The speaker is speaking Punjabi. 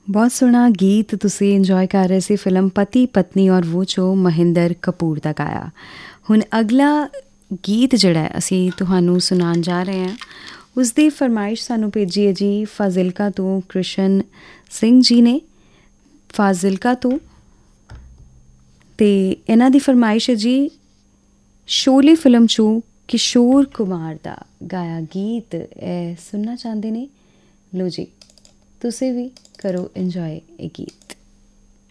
ਬਹੁਤ ਸੋਹਣਾ ਗੀਤ ਤੁਸੀਂ ਇੰਜੋਏ ਕਰ ਰਹੇ ਸੀ ਫਿਲਮ ਪਤੀ ਪਤਨੀ ਔਰ ਵੋ ਚੋ ਮਹਿੰਦਰ ਕਪੂਰ ਦਾ ਗਾਇਆ। ਹੁਣ ਅਗਲਾ ਗੀਤ ਜਿਹੜਾ ਹੈ ਅਸੀਂ ਤੁਹਾਨੂੰ ਸੁਣਾਉਣ ਜਾ ਰਹੇ ਹਾਂ, ਉਸ ਦੀ ਫਰਮਾਇਸ਼ ਸਾਨੂੰ ਭੇਜੀ ਹੈ ਜੀ ਫਾਜ਼ਿਲਕਾ ਤੋਂ ਕ੍ਰਿਸ਼ਨ ਸਿੰਘ ਜੀ ਨੇ, ਫਾਜ਼ਿਲਕਾ ਤੋਂ। ਅਤੇ ਇਹਨਾਂ ਦੀ ਫਰਮਾਇਸ਼ ਹੈ ਜੀ ਸ਼ੋਲੇ ਫਿਲਮ 'ਚੋਂ ਕਿਸ਼ੋਰ ਕੁਮਾਰ ਦਾ ਗਾਇਆ ਗੀਤ ਇਹ ਸੁਣਨਾ ਚਾਹੁੰਦੇ ਨੇ। ਲੋ ਜੀ, ਤੁਸੀਂ ਵੀ ਕਰੋ ਇੰਜੋਏ ਇਹ ਗੀਤ।